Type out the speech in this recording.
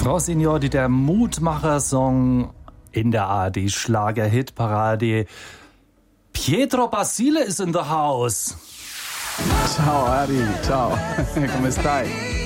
Frau Signori, der Mutmacher-Song in der ARD-Schlager-Hitparade. Pietro Basile ist in the house. Ciao Ari, ciao, come stai?